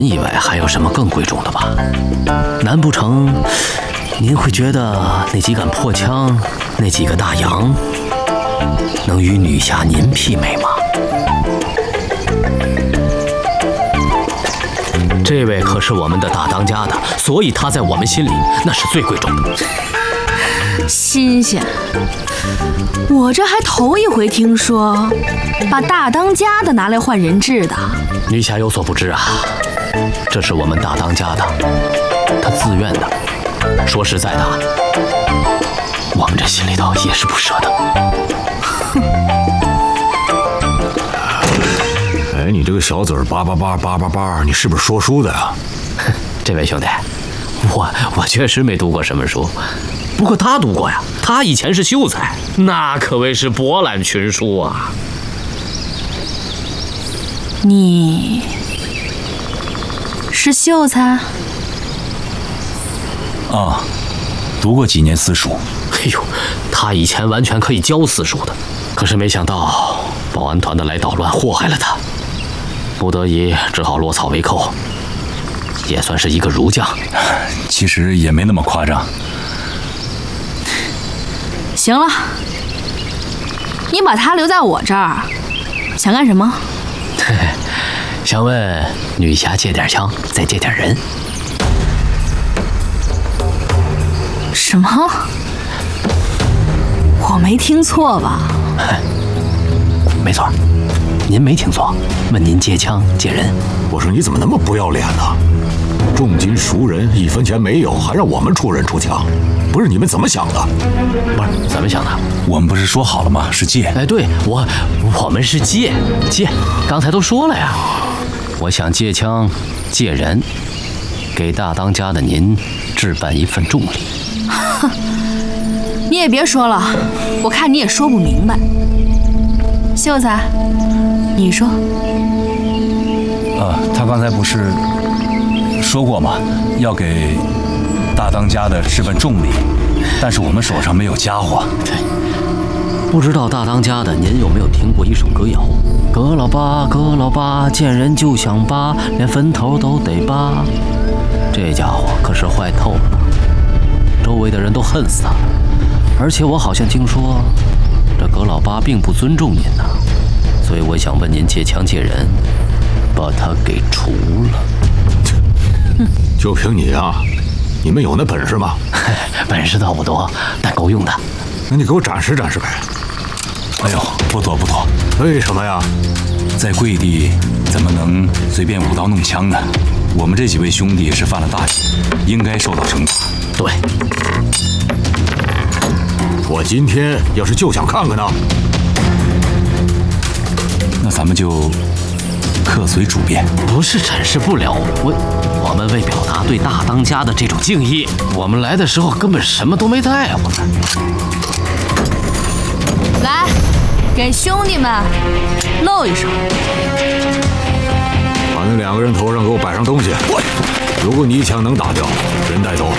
以外，还有什么更贵重的吧？难不成您会觉得那几杆破枪、那几个大洋能与女侠您媲美吗？这位可是我们的大当家的，所以他在我们心里那是最贵重的。 新鲜，我这还头一回听说把大当家的拿来换人质的。 女侠有所不知啊，这是我们大当家的，他自愿的。说实在的，我们这心里头也是不舍得。 哎，你这个小嘴儿叭叭叭叭叭叭，你是不是说书的呀？ 这位兄弟，我确实没读过什么书，不过他读过呀。他以前是秀才，那可谓是博览群书啊。 你是秀才？ 啊，读过几年私塾。 哎呦，他以前完全可以教私塾的，可是没想到保安团的来捣乱，祸害了他，不得已只好落草为寇，也算是一个儒将。 其实也没那么夸张。 行了，你把他留在我这儿，想干什么？ 想问女侠借点枪，再借点人。 什么？我没听错吧？ 没错，您没听错，问您借枪借人。 我说你怎么那么不要脸呢？重金赎人，1分钱没有，还让我们出人出枪，不是你们怎么想的？ 不是怎么想的？ 我们不是说好了吗？是借。 哎，对，我们是借，刚才都说了呀。我想借枪借人，给大当家的您置办一份重礼。 哼，你也别说了，我看你也说不明白。秀才，你说。 他刚才不是说过吗？要给大当家的置办重礼，但是我们手上没有家伙。 对，不知道大当家的您有没有听过一首歌谣？葛老八，葛老八，见人就想扒，连坟头都得扒。这家伙可是坏透了，周围的人都恨死他了。而且我好像听说，这葛老八并不尊重您呐，所以我想问您借枪借人，把他给除了。 就凭你啊，你们有那本事吗？ 本事倒不多，但够用的。 那你给我展示展示呗。 哎呦，不妥不妥！ 为什么呀？ 在贵地怎么能随便舞刀弄枪呢？我们这几位兄弟是犯了大忌，应该受到惩罚。 对， 我今天要是就想看看呢， 那咱们就客随主便。 不是展示不了，我们为表达对大当家的这种敬意，我们来的时候根本什么都没带，我们。 来，给兄弟们露一手。 把那2个人头上给我摆上东西。如果你一枪能打掉，人带走。